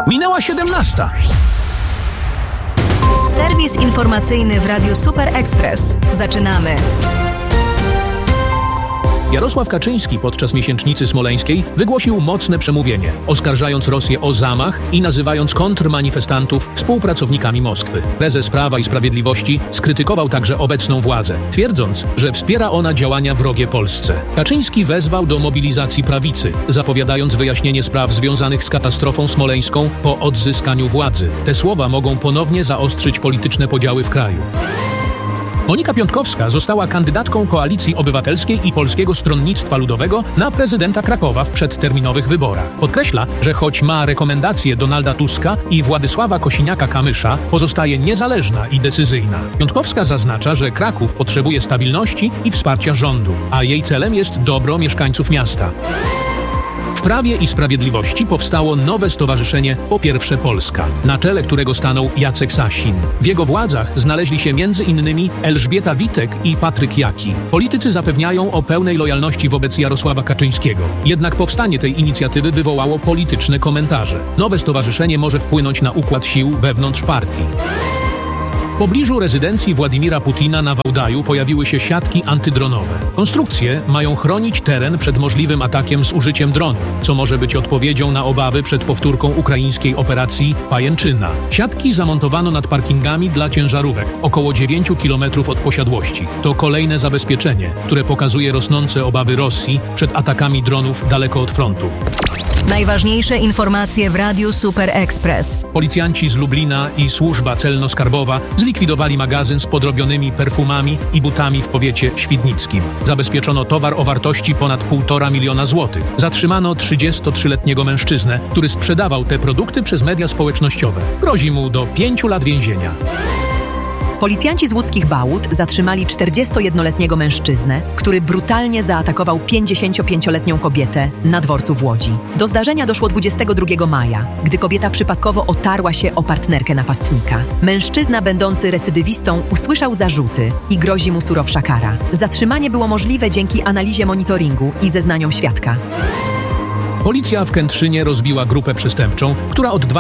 Minęła 17. Serwis informacyjny w Radiu Super Express. Zaczynamy. Jarosław Kaczyński podczas miesięcznicy smoleńskiej wygłosił mocne przemówienie, oskarżając Rosję o zamach i nazywając kontrmanifestantów współpracownikami Moskwy. Prezes Prawa i Sprawiedliwości skrytykował także obecną władzę, twierdząc, że wspiera ona działania wrogie Polsce. Kaczyński wezwał do mobilizacji prawicy, zapowiadając wyjaśnienie spraw związanych z katastrofą smoleńską po odzyskaniu władzy. Te słowa mogą ponownie zaostrzyć polityczne podziały w kraju. Monika Piątkowska została kandydatką Koalicji Obywatelskiej i Polskiego Stronnictwa Ludowego na prezydenta Krakowa w przedterminowych wyborach. Podkreśla, że choć ma rekomendacje Donalda Tuska i Władysława Kosiniaka-Kamysza, pozostaje niezależna i decyzyjna. Piątkowska zaznacza, że Kraków potrzebuje stabilności i wsparcia rządu, a jej celem jest dobro mieszkańców miasta. W Prawie i Sprawiedliwości powstało nowe stowarzyszenie Po Pierwsze Polska, na czele którego stanął Jacek Sasin. W jego władzach znaleźli się m.in. Elżbieta Witek i Patryk Jaki. Politycy zapewniają o pełnej lojalności wobec Jarosława Kaczyńskiego. Jednak powstanie tej inicjatywy wywołało polityczne komentarze. Nowe stowarzyszenie może wpłynąć na układ sił wewnątrz partii. W pobliżu rezydencji Władimira Putina na Wałdaju pojawiły się siatki antydronowe. Konstrukcje mają chronić teren przed możliwym atakiem z użyciem dronów, co może być odpowiedzią na obawy przed powtórką ukraińskiej operacji Pajęczyna. Siatki zamontowano nad parkingami dla ciężarówek, około 9 km od posiadłości. To kolejne zabezpieczenie, które pokazuje rosnące obawy Rosji przed atakami dronów daleko od frontu. Najważniejsze informacje w Radiu Super Express. Policjanci z Lublina i służba celno-skarbowa zlikwidowali magazyn z podrobionymi perfumami i butami w powiecie świdnickim. Zabezpieczono towar o wartości ponad 1,5 miliona złotych. Zatrzymano 33-letniego mężczyznę, który sprzedawał te produkty przez media społecznościowe. Grozi mu do 5 lat więzienia. Policjanci z łódzkich Bałut zatrzymali 41-letniego mężczyznę, który brutalnie zaatakował 55-letnią kobietę na dworcu w Łodzi. Do zdarzenia doszło 22 maja, gdy kobieta przypadkowo otarła się o partnerkę napastnika. Mężczyzna będący recydywistą usłyszał zarzuty i grozi mu surowsza kara. Zatrzymanie było możliwe dzięki analizie monitoringu i zeznaniom świadka. Policja w Kętrzynie rozbiła grupę przestępczą, która od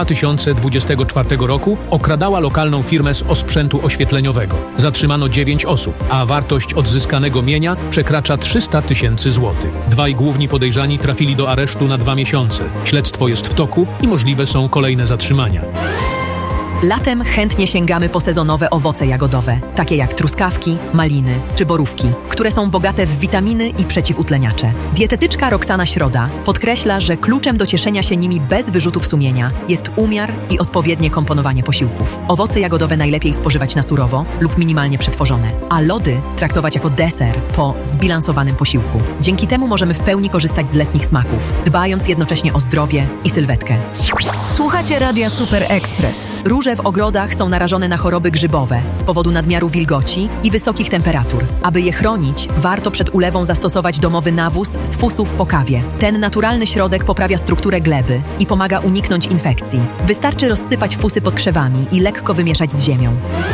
2024 roku okradała lokalną firmę z osprzętu oświetleniowego. Zatrzymano 9 osób, a wartość odzyskanego mienia przekracza 300 000 złotych. Dwaj główni podejrzani trafili do aresztu na 2 miesiące. Śledztwo jest w toku i możliwe są kolejne zatrzymania. Latem chętnie sięgamy po sezonowe owoce jagodowe, takie jak truskawki, maliny czy borówki, które są bogate w witaminy i przeciwutleniacze. Dietetyczka Roxana Środa podkreśla, że kluczem do cieszenia się nimi bez wyrzutów sumienia jest umiar i odpowiednie komponowanie posiłków. Owoce jagodowe najlepiej spożywać na surowo lub minimalnie przetworzone, a lody traktować jako deser po zbilansowanym posiłku. Dzięki temu możemy w pełni korzystać z letnich smaków, dbając jednocześnie o zdrowie i sylwetkę. Słuchacie Radia Super Express. Róże w ogrodach są narażone na choroby grzybowe z powodu nadmiaru wilgoci i wysokich temperatur. Aby je chronić, warto przed ulewą zastosować domowy nawóz z fusów po kawie. Ten naturalny środek poprawia strukturę gleby i pomaga uniknąć infekcji. Wystarczy rozsypać fusy pod krzewami i lekko wymieszać z ziemią.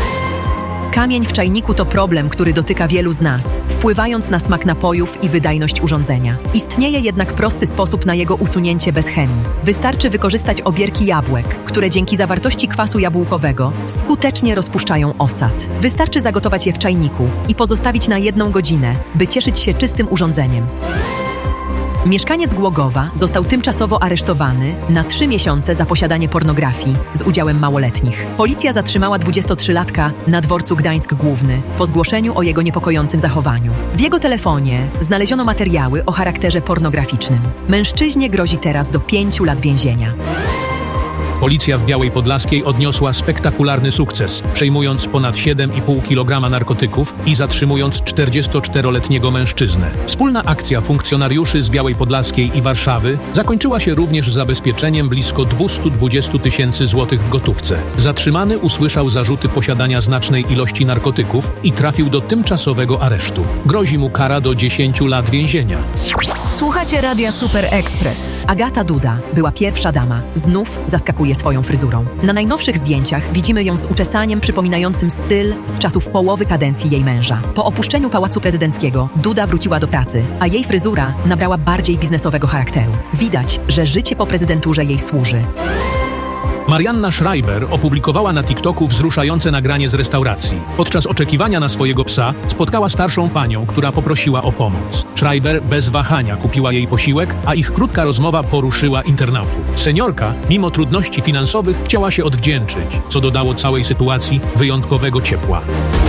Kamień w czajniku to problem, który dotyka wielu z nas, wpływając na smak napojów i wydajność urządzenia. Istnieje jednak prosty sposób na jego usunięcie bez chemii. Wystarczy wykorzystać obierki jabłek, które dzięki zawartości kwasu jabłkowego skutecznie rozpuszczają osad. Wystarczy zagotować je w czajniku i pozostawić na 1 godzinę, by cieszyć się czystym urządzeniem. Mieszkaniec Głogowa został tymczasowo aresztowany na 3 miesiące za posiadanie pornografii z udziałem małoletnich. Policja zatrzymała 23-latka na dworcu Gdańsk Główny po zgłoszeniu o jego niepokojącym zachowaniu. W jego telefonie znaleziono materiały o charakterze pornograficznym. Mężczyźnie grozi teraz do 5 lat więzienia. Policja w Białej Podlaskiej odniosła spektakularny sukces, przejmując ponad 7,5 kg narkotyków i zatrzymując 44-letniego mężczyznę. Wspólna akcja funkcjonariuszy z Białej Podlaskiej i Warszawy zakończyła się również zabezpieczeniem blisko 220 000 złotych w gotówce. Zatrzymany usłyszał zarzuty posiadania znacznej ilości narkotyków i trafił do tymczasowego aresztu. Grozi mu kara do 10 lat więzienia. Słuchacie Radia Super Express. Agata Duda była pierwsza dama. Znów zaskakuje swoją fryzurą. Na najnowszych zdjęciach widzimy ją z uczesaniem przypominającym styl z czasów połowy kadencji jej męża. Po opuszczeniu Pałacu Prezydenckiego Duda wróciła do pracy, a jej fryzura nabrała bardziej biznesowego charakteru. Widać, że życie po prezydenturze jej służy. Marianna Schreiber opublikowała na TikToku wzruszające nagranie z restauracji. Podczas oczekiwania na swojego psa spotkała starszą panią, która poprosiła o pomoc. Schreiber bez wahania kupiła jej posiłek, a ich krótka rozmowa poruszyła internautów. Seniorka, mimo trudności finansowych, chciała się odwdzięczyć, co dodało całej sytuacji wyjątkowego ciepła.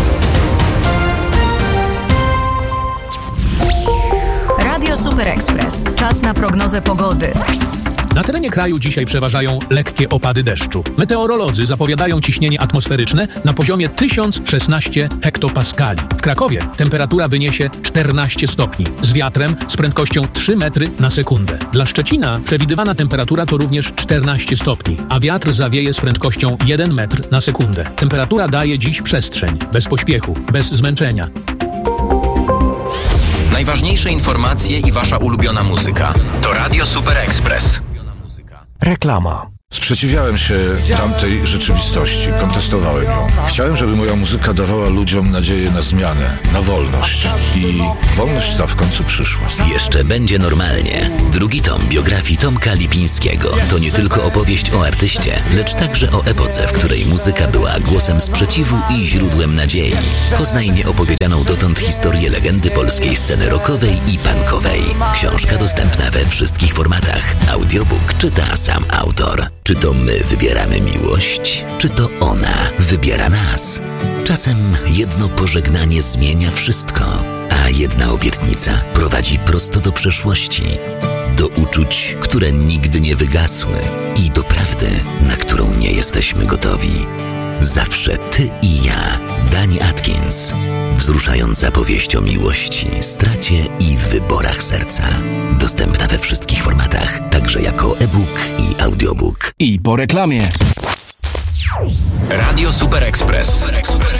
Radio Super Express. Czas na prognozę pogody. Na terenie kraju dzisiaj przeważają lekkie opady deszczu. Meteorolodzy zapowiadają ciśnienie atmosferyczne na poziomie 1016 hektopaskali. W Krakowie temperatura wyniesie 14 stopni, z wiatrem z prędkością 3 metry na sekundę. Dla Szczecina przewidywana temperatura to również 14 stopni, a wiatr zawieje z prędkością 1 metr na sekundę. Temperatura daje dziś przestrzeń, bez pośpiechu, bez zmęczenia. Najważniejsze informacje i wasza ulubiona muzyka. To Radio Super Express. Reklama. Sprzeciwiałem się tamtej rzeczywistości, kontestowałem ją. Chciałem, żeby moja muzyka dawała ludziom nadzieję na zmianę, na wolność. I wolność ta w końcu przyszła. Jeszcze będzie normalnie. Drugi tom biografii Tomka Lipińskiego to nie tylko opowieść o artyście, lecz także o epoce, w której muzyka była głosem sprzeciwu i źródłem nadziei. Poznaj nieopowiedzianą dotąd historię legendy polskiej sceny rockowej i punkowej. Książka dostępna we wszystkich formatach. Audiobook czyta sam autor. Czy to my wybieramy miłość, czy to ona wybiera nas? Czasem jedno pożegnanie zmienia wszystko, a jedna obietnica prowadzi prosto do przeszłości, do uczuć, które nigdy nie wygasły i do prawdy, na którą nie jesteśmy gotowi. Zawsze ty i ja. Dani Atkins. Wzruszająca powieść o miłości, stracie i wyborach serca. Dostępna we wszystkich formatach, także jako e-book i audiobook. I po reklamie. Radio Super Express.